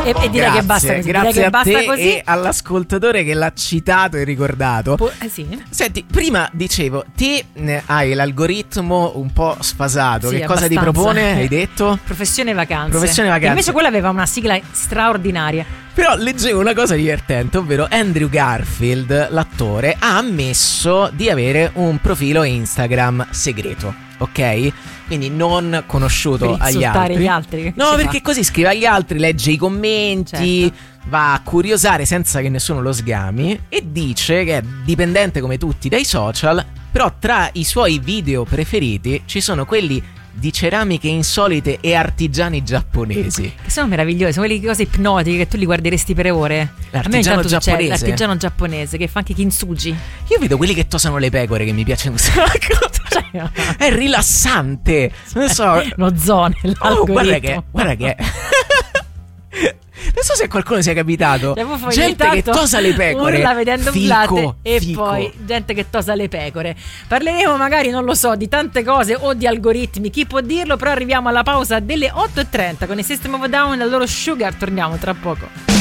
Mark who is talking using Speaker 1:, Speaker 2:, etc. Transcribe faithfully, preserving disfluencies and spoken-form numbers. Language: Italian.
Speaker 1: E, e direi
Speaker 2: grazie,
Speaker 1: che basta così.
Speaker 2: Grazie
Speaker 1: direi che
Speaker 2: a
Speaker 1: basta
Speaker 2: te
Speaker 1: così.
Speaker 2: e all'ascoltatore che l'ha citato e ricordato.
Speaker 1: Po- eh sì.
Speaker 2: Senti, prima dicevo, te ne hai l'algoritmo un po' sfasato.
Speaker 1: Sì,
Speaker 2: che cosa ti
Speaker 1: abbastanza.
Speaker 2: propone? Hai detto?
Speaker 1: Professione vacanze.
Speaker 2: Professione vacanze.
Speaker 1: Che invece quella aveva una sigla straordinaria.
Speaker 2: Però leggevo una cosa divertente, ovvero Andrew Garfield, l'attore, ha ammesso di avere un profilo Instagram segreto, ok? Quindi non conosciuto
Speaker 1: Per
Speaker 2: agli
Speaker 1: insultare
Speaker 2: altri.
Speaker 1: gli altri, che
Speaker 2: No,
Speaker 1: ci
Speaker 2: perché
Speaker 1: fa?
Speaker 2: così scrive agli altri, legge i commenti,
Speaker 1: Certo.
Speaker 2: va a curiosare senza che nessuno lo sgami e dice che è dipendente come tutti dai social, però tra i suoi video preferiti ci sono quelli di ceramiche insolite e artigiani giapponesi.
Speaker 1: Che sono meravigliosi, sono quelle cose ipnotiche che tu li guarderesti per ore. A me
Speaker 2: L'artigiano
Speaker 1: intanto succede,
Speaker 2: giapponese?
Speaker 1: l'artigiano giapponese che fa anche kintsugi.
Speaker 2: Io vedo quelli che tosano le pecore, che mi piace un sacco.
Speaker 1: Cioè,
Speaker 2: È rilassante. Non so.
Speaker 1: lo zoo nell'algoritmo.
Speaker 2: Oh, guarda che, guarda che. Non so se a qualcuno sia capitato.
Speaker 1: Cioè, poi
Speaker 2: Gente che
Speaker 1: intanto
Speaker 2: tosa le pecore.
Speaker 1: urla vedendo
Speaker 2: Fico,
Speaker 1: Vlad e
Speaker 2: fico.
Speaker 1: poi gente che tosa le pecore. Parleremo magari, non lo so, di tante cose o di algoritmi, chi può dirlo, però arriviamo alla pausa delle otto e trenta con il System of a Down e il loro Sugar. Torniamo tra poco.